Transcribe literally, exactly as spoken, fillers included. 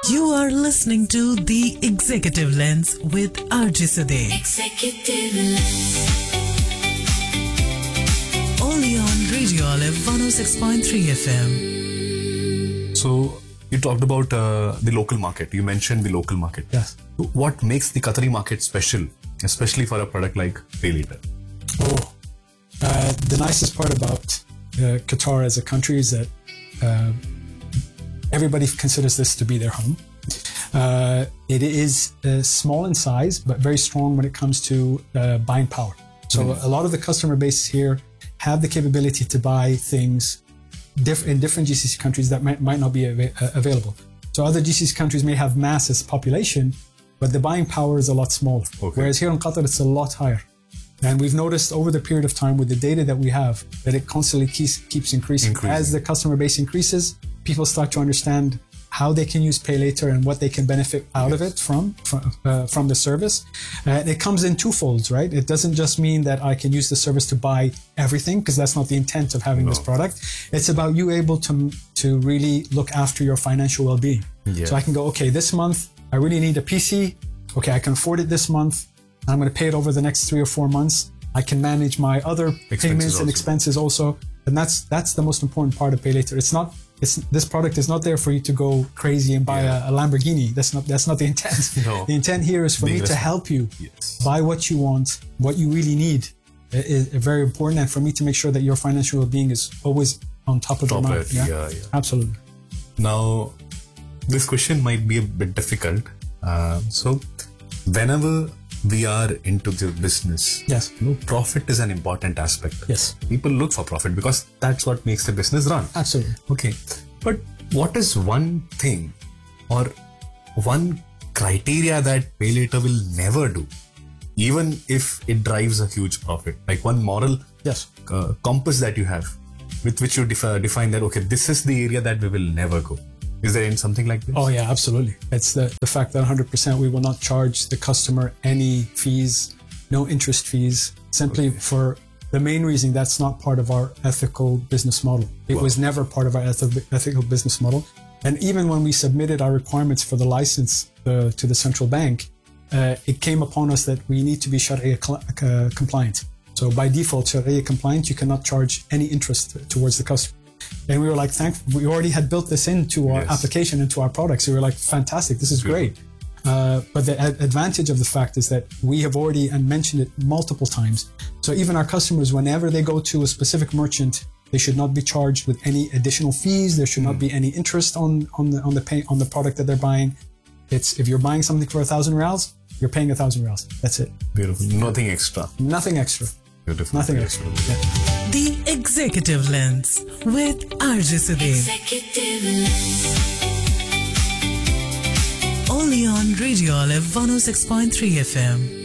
You are listening to The Executive Lens with R J Sadeh. Executive Lens. Only on Radio Olive one oh six point three F M. So, you talked about uh, the local market. You mentioned the local market. Yes. What makes the Qatari market special, especially for a product like PayLater? Oh, uh, the nicest part about uh, Qatar as a country is that uh, everybody considers this to be their home. Uh, it is uh, small in size, but very strong when it comes to uh, buying power. So mm. a lot of the customer base here have the capability to buy things diff- in different G C C countries that might, might not be av- uh, available. So other G C C countries may have mass as population, but the buying power is a lot smaller. Okay. Whereas here in Qatar, it's a lot higher. And we've noticed over the period of time with the data that we have that it constantly keeps, keeps increasing. increasing. As the customer base increases, people start to understand how they can use PayLater and what they can benefit out yes. of it from from, uh, from the service. Uh, it comes in two folds, right? It doesn't just mean that I can use the service to buy everything, because that's not the intent of having no. this product. It's about you able to to really look after your financial well-being. Yeah. So I can go, okay, this month I really need a P C. Okay, I can afford it this month. I'm going to pay it over the next three or four months. I can manage my other expenses payments also. and expenses also. And that's that's the most important part of PayLater. It's not it's this product is not there for you to go crazy and buy yeah. a, a Lamborghini. That's not that's not the intent. No. The intent here is for Being me to help you yes. buy what you want, what you really need. It is very important, and for me to make sure that your financial well-being is always on top of top your mind. Yeah? yeah, yeah. Absolutely. Now, this question might be a bit difficult. Uh, so, whenever we are into the business, yes, you know, profit is an important aspect. Yes, people look for profit because that's what makes the business run. Absolutely. Okay, but what is one thing or one criteria that PayLater will never do, even if it drives a huge profit? Like one moral yes uh, compass that you have, with which you def- define that okay, this is the area that we will never go. Is there something like this? Oh yeah, absolutely. It's the, the fact that one hundred percent we will not charge the customer any fees, no interest fees, simply okay. for the main reason that's not part of our ethical business model. It wow. was never part of our eth- ethical business model. And even when we submitted our requirements for the license uh, to the central bank, uh, it came upon us that we need to be Sharia cl- uh, compliant. So by default, Sharia compliant, you cannot charge any interest towards the customer. And we were like, thank, we already had built this into our yes. application, into our products. So we were like, fantastic, this is Good. great. Uh, but the ad- advantage of the fact is that we have already and mentioned it multiple times. So even our customers, whenever they go to a specific merchant, they should not be charged with any additional fees. There should mm. not be any interest on, on the on the pay, on the product that they're buying. It's if you're buying something for a thousand reals, you're paying a thousand reals. That's it. Beautiful. Nothing extra. Nothing extra. Beautiful. Nothing Beautiful. extra. Yeah. The Executive Lens with R J Sadeh. Executive Lens. Only on Radio Olive one oh six point three F M.